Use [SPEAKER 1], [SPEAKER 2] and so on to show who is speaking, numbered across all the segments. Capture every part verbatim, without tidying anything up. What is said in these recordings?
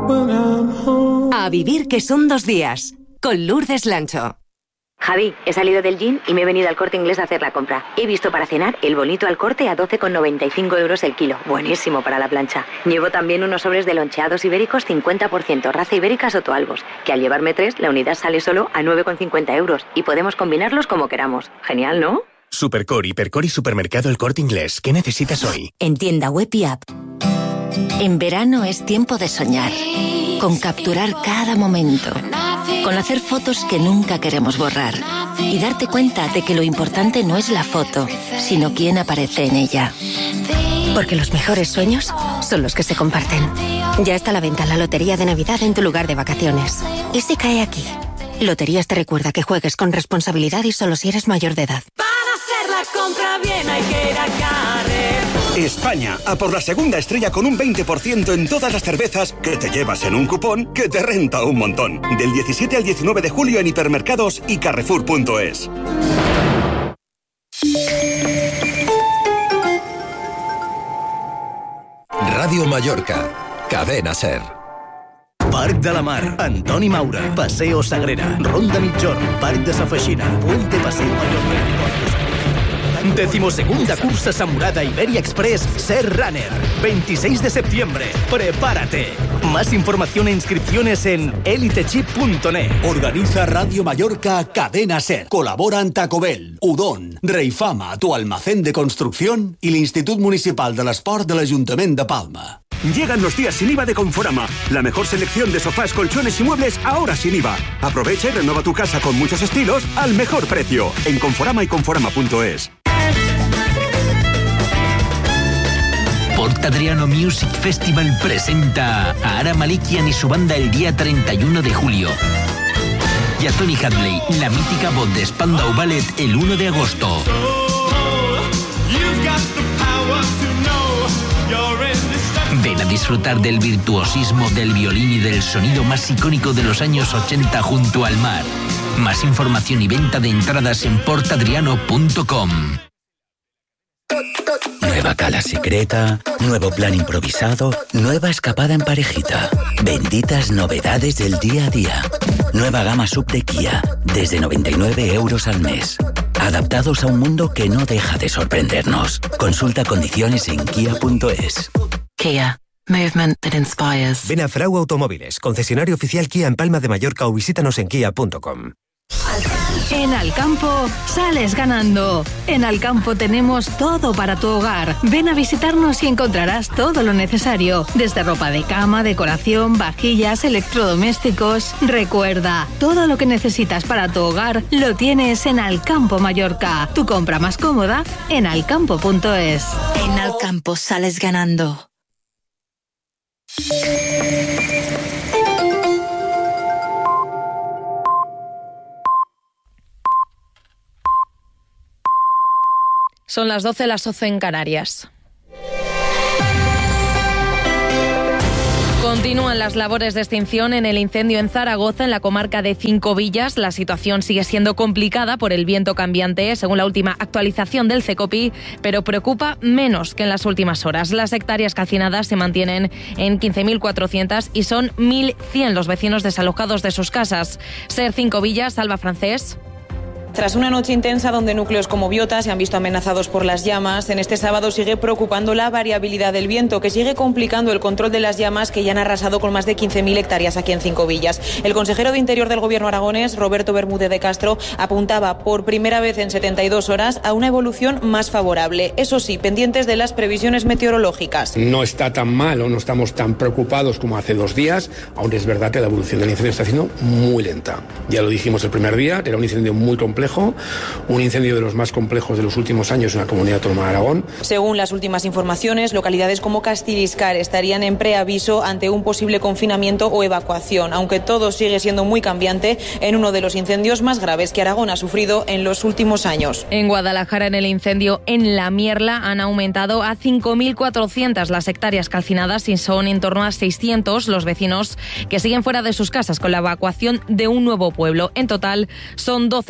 [SPEAKER 1] A vivir que son dos días, con Lourdes Lancho.
[SPEAKER 2] Javi, he salido del gym y me he venido al Corte Inglés a hacer la compra. He visto para cenar el bonito al corte a doce con noventa y cinco euros el kilo. Buenísimo para la plancha. Llevo también unos sobres de loncheados ibéricos cincuenta por ciento, raza ibérica Sotoalbos, que al llevarme tres, la unidad sale solo a nueve con cincuenta euros y podemos combinarlos como queramos. Genial, ¿no?
[SPEAKER 3] Supercore, Hipercore y Supermercado El Corte Inglés. ¿Qué necesitas hoy?
[SPEAKER 4] En tienda web y app. En verano es tiempo de soñar, con capturar cada momento, con hacer fotos que nunca queremos borrar y darte cuenta de que lo importante no es la foto, sino quién aparece en ella. Porque los mejores sueños son los que se comparten. Ya está a la venta la Lotería de Navidad en tu lugar de vacaciones. ¿Y si cae aquí? Loterías te recuerda que juegues con responsabilidad y solo si eres mayor de edad.
[SPEAKER 5] Para hacer la compra bien hay que ir a Carrefour.
[SPEAKER 6] España, a por la segunda estrella con un veinte por ciento en todas las cervezas que te llevas en un cupón que te renta un montón. Del diecisiete al diecinueve de julio en hipermercados y carrefour punto es.
[SPEAKER 7] Radio Mallorca, Cadena SER.
[SPEAKER 8] Parc de la Mar, Antoni Maura, Paseo Sagrera, Ronda Mitjorn, Parc de Sa Feixina, Puente Paseo Mallorca. Decimosegunda cursa Samurada Iberia Express SER Runner, veintiséis de septiembre. Prepárate. Más información e inscripciones en elitechip punto net.
[SPEAKER 9] Organiza Radio Mallorca Cadena SER. Colaboran Taco Bell, Udon, Reifama, tu almacén de construcción y l'Institut Municipal de l'Esport de l'Ajuntament de Palma.
[SPEAKER 10] Llegan los días sin I V A de Conforama. La mejor selección de sofás, colchones y muebles ahora sin I V A. Aprovecha y renueva tu casa con muchos estilos al mejor precio. En Conforama y conforama punto es.
[SPEAKER 11] Port Adriano Music Festival presenta a Ara Malikian y su banda el día treinta y uno de julio. Y a Tony Hadley, la mítica voz de Spandau Ballet, el uno de agosto. Ven a disfrutar del virtuosismo del violín y del sonido más icónico de los años ochenta junto al mar. Más información y venta de entradas en port adriano punto com.
[SPEAKER 12] Nueva cala secreta, nuevo plan improvisado, nueva escapada en parejita. Benditas novedades del día a día. Nueva gama sub de Kia, desde noventa y nueve euros al mes. Adaptados a un mundo que no deja de sorprendernos. Consulta condiciones en kia punto es.
[SPEAKER 13] Kia. Movement that inspires.
[SPEAKER 14] Ven a Frau Automóviles, concesionario oficial Kia en Palma de Mallorca o visítanos en kia punto com.
[SPEAKER 15] En Alcampo sales ganando. En Alcampo tenemos todo para tu hogar. Ven a visitarnos y encontrarás todo lo necesario, desde ropa de cama, decoración, vajillas, electrodomésticos. Recuerda, todo lo que necesitas para tu hogar lo tienes en Alcampo Mallorca. Tu compra más cómoda en alcampo punto es.
[SPEAKER 13] En Alcampo sales ganando.
[SPEAKER 16] Son las doce, las once en Canarias. Continúan las labores de extinción en el incendio en Zaragoza, en la comarca de Cinco Villas. La situación sigue siendo complicada por el viento cambiante, según la última actualización del CECOPI, pero preocupa menos que en las últimas horas. Las hectáreas calcinadas se mantienen en quince mil cuatrocientas y son mil cien los vecinos desalojados de sus casas. SER Cinco Villas, Alba Francés.
[SPEAKER 17] Tras una noche intensa donde núcleos como Biota se han visto amenazados por las llamas, en este sábado sigue preocupando la variabilidad del viento, que sigue complicando el control de las llamas que ya han arrasado con más de quince mil hectáreas aquí en Cinco Villas. El consejero de Interior del Gobierno aragonés, Roberto Bermúdez de Castro, apuntaba por primera vez en setenta y dos horas a una evolución más favorable. Eso sí, pendientes de las previsiones meteorológicas.
[SPEAKER 18] No está tan mal o no estamos tan preocupados como hace dos días, aunque es verdad que la evolución del incendio está siendo muy lenta. Ya lo dijimos el primer día, era un incendio muy complejo. Un incendio de los más complejos de los últimos años en la Comunidad Autónoma de Aragón.
[SPEAKER 17] Según las últimas informaciones, localidades como Castiliscar estarían en preaviso ante un posible confinamiento o evacuación, aunque todo sigue siendo muy cambiante en uno de los incendios más graves que Aragón ha sufrido en los últimos años.
[SPEAKER 16] En Guadalajara, en el incendio en La Mierla, han aumentado a cinco mil cuatrocientas las hectáreas calcinadas y son en torno a seiscientos los vecinos que siguen fuera de sus casas con la evacuación de un nuevo pueblo. En total, son doce las localidades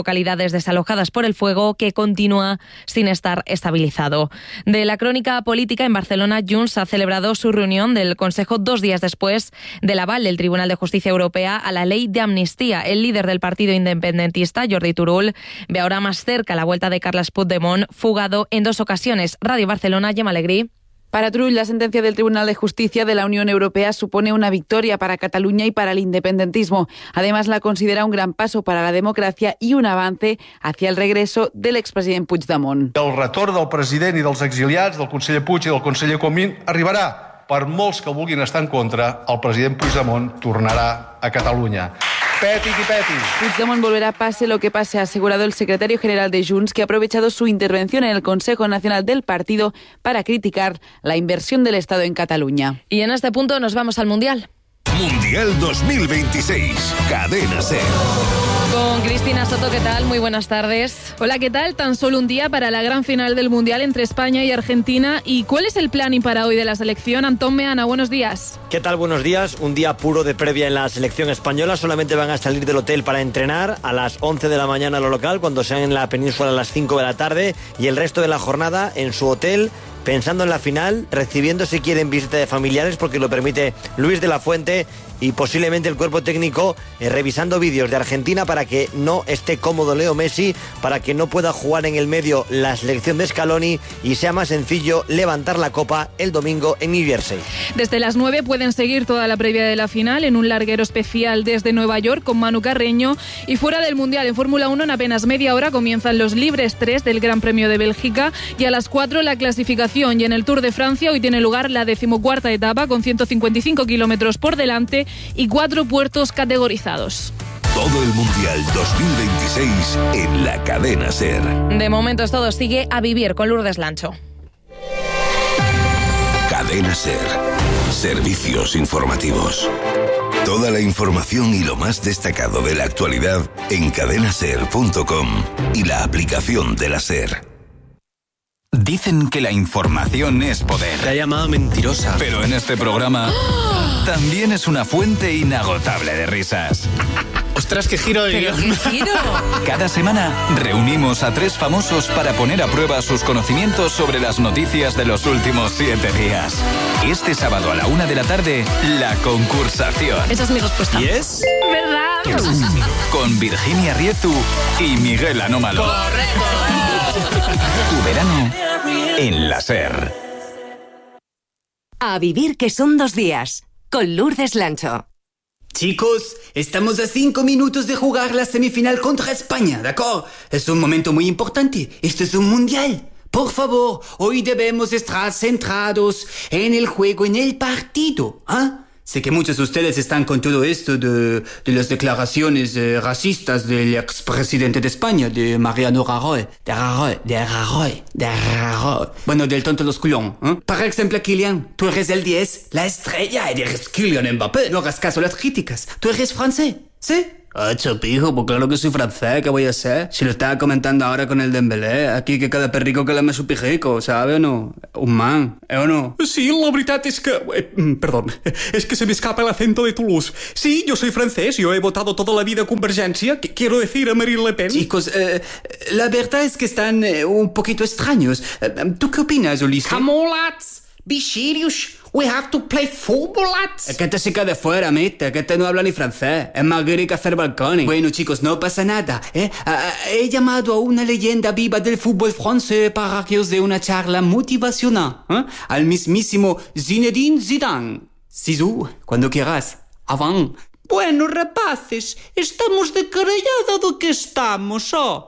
[SPEAKER 16] localidades desalojadas por el fuego, que continúa sin estar estabilizado. De la crónica política, en Barcelona, Junts ha celebrado su reunión del Consejo dos días después del aval del Tribunal de Justicia Europea a la ley de amnistía. El líder del partido independentista, Jordi Turull, ve ahora más cerca la vuelta de Carles Puigdemont, fugado en dos ocasiones. Radio Barcelona, Gemma Alegrí.
[SPEAKER 19] Para Turull, la sentencia del Tribunal de Justicia de la Unión Europea supone una victoria para Cataluña y para el independentismo. Además, la considera un gran paso para la democracia y un avance hacia el regreso del expresident Puigdemont.
[SPEAKER 20] El retorn del president i dels exiliats, del conseller Puig i del conseller Comín, arribarà. Per molts que vulguin estar en contra, el president Puigdemont tornarà a Catalunya. Peti qui peti.
[SPEAKER 19] Puigdemont volverá pase lo que pase, ha asegurado el secretario general de Junts, que ha aprovechado su intervención en el Consejo Nacional del partido para criticar la inversión del Estado en Cataluña.
[SPEAKER 16] Y en este punto nos vamos al Mundial.
[SPEAKER 21] Mundial dos mil veintiséis, Cadena SER.
[SPEAKER 16] Con Cristina Soto, ¿qué tal? Muy buenas tardes.
[SPEAKER 22] Hola, ¿qué tal? Tan solo un día para la gran final del Mundial entre España y Argentina. ¿Y cuál es el planning para hoy de la selección? Antón Meana, buenos días.
[SPEAKER 23] ¿Qué tal? Buenos días. Un día puro de previa en la selección española. Solamente van a salir del hotel para entrenar a las once de la mañana a lo local, cuando sean en la península a las cinco de la tarde, y el resto de la jornada en su hotel, pensando en la final, recibiendo si quieren visita de familiares, porque lo permite Luis de la Fuente, y posiblemente el cuerpo técnico eh, revisando vídeos de Argentina para que no esté cómodo Leo Messi, para que no pueda jugar en el medio la selección de Scaloni y sea más sencillo levantar la copa el domingo en New Jersey.
[SPEAKER 22] Desde las nueve pueden seguir toda la previa de la final en un larguero especial desde Nueva York con Manu Carreño, y fuera del Mundial en Fórmula uno en apenas media hora comienzan los libres tres del Gran Premio de Bélgica y a las cuatro la clasificación, y en el Tour de Francia hoy tiene lugar la decimocuarta etapa con ciento cincuenta y cinco kilómetros por delante y cuatro puertos categorizados.
[SPEAKER 21] Todo el Mundial dos mil veintiséis en la Cadena SER.
[SPEAKER 16] De momento es todo. Sigue A Vivir con Lourdes Lancho.
[SPEAKER 21] Cadena SER. Servicios informativos. Toda la información y lo más destacado de la actualidad en cadena ser punto com y la aplicación de la SER.
[SPEAKER 24] Dicen que la información es poder.
[SPEAKER 25] Te ha llamado mentirosa.
[SPEAKER 24] Pero en este programa también es una fuente inagotable de risas.
[SPEAKER 25] ¡Ostras, qué giro de guión!
[SPEAKER 16] ¿Qué giro?
[SPEAKER 24] Cada semana reunimos a tres famosos para poner a prueba sus conocimientos sobre las noticias de los últimos siete días. Este sábado a la una de la tarde, la concursación.
[SPEAKER 16] Esa es mi respuesta.
[SPEAKER 25] ¿Y es?
[SPEAKER 16] ¿Verdad?
[SPEAKER 24] Con Virginia Riezu y Miguel Anómalo.
[SPEAKER 16] ¡Correcto!
[SPEAKER 24] Tu verano en la SER.
[SPEAKER 1] A vivir que son dos días, con Lourdes Lancho.
[SPEAKER 26] Chicos, estamos a cinco minutos de jugar la semifinal contra España, ¿de acuerdo? Es un momento muy importante. Esto es un mundial. Por favor, hoy debemos estar centrados en el juego, en el partido, ¿ah? ¿eh? Sé que muchos de ustedes están con todo esto de, de las declaraciones eh, racistas del expresidente de España, de Mariano Rajoy. De Rajoy, de Rajoy, de Rajoy. Bueno, del tonto los culón. ¿eh? Por ejemplo, Kylian, tú eres el diez, la estrella, eres Kylian Mbappé. No hagas caso a las críticas. Tú eres francés, ¿sí? Ah, chopijo, pues claro que soy francés, ¿qué voy a hacer? Si lo estaba comentando ahora con el Dembélé, aquí que cada perrico que lame su pijico, ¿sabe o no? Un man, ¿eh o no?
[SPEAKER 27] Sí, la veritat és que... Eh, perdón, es que se me escapa el acento de Toulouse. Sí, yo soy francés, yo he votado toda la vida Convergencia, quiero decir a Marine Le Pen.
[SPEAKER 26] Chicos, eh, la verdad es que están eh, un poquito extraños. ¿Tú qué opinas, Ulises?
[SPEAKER 27] Come on, lads, be serious. We have to play football, lads.
[SPEAKER 26] Es que este se queda de fuera, mate, que este no habla ni francés. Es más gay que hacer balcones. Bueno, chicos, no pasa nada, ¿eh? He llamado a una leyenda viva del fútbol francés para que os dé una charla motivacional, ¿eh? Al mismísimo Zinedine Zidane. Zizou, cuando quieras. Avant.
[SPEAKER 27] Bueno, rapaces, estamos de carallada do que estamos, ó.